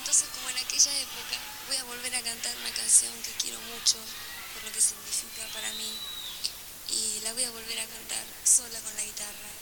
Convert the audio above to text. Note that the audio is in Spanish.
entonces, como en aquella época, voy a volver a cantar una canción que quiero mucho, por lo que significa para mí, y la voy a volver a cantar sola con la guitarra.